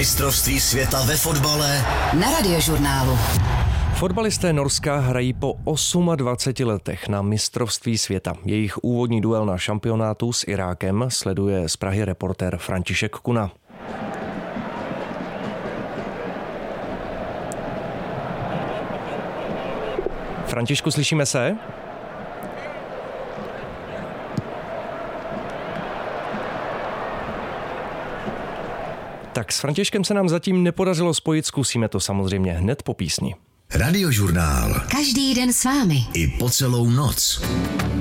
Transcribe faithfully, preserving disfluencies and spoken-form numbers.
Mistrovství světa ve fotbale na Radiožurnálu. Fotbalisté Norska hrají po dvaceti osmi letech na mistrovství světa. Jejich úvodní duel na šampionátu s Irákem sleduje z Prahy reportér František Kuna. Františku, slyšíme se? Tak s Františkem se nám zatím nepodařilo spojit, zkusíme to samozřejmě hned po písni. Radiožurnál. Každý den s vámi. I po celou noc.